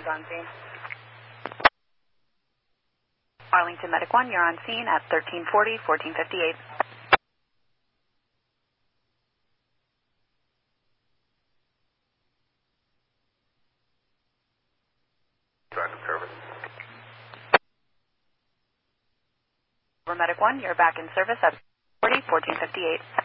On scene. Arlington Medic 1, you're on scene at 1340, 1458. Service. Medic 1, you're back in service at 1458.